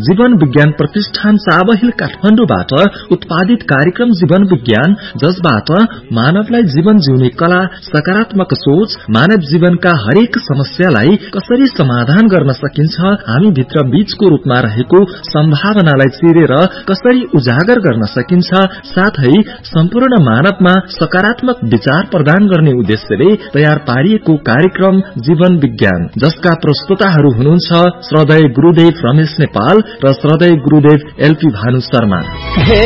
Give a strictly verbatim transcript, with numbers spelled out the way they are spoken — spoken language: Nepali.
जीवन विज्ञान प्रतिष्ठान चाबहिल काठमाडौँबाट उत्पादित कार्यक्रम जीवन विज्ञान, जसबाट मानवलाई जीवन जिउने कला, सकारात्मक सोच, मानव जीवनका हरेक समस्यालाई कसरी समाधान गर्न सकिन्छ, हामी भित्र बीजको रूपमा रहेको सम्भावनालाई चिरेर कसरी उजागर गर्न सकिन्छ, साथै सम्पूर्ण मानवमा सकारात्मक विचार प्रदान गर्ने उद्देश्यले तयार पारिएको कार्यक्रम जीवन विज्ञान, जसका प्रस्तुताहरू हुनुहुन्छ श्रद्धेय गुरुदेव रमेश नेपाल र श्रद्धेय गुरुदेव एलपी भानु शर्मा।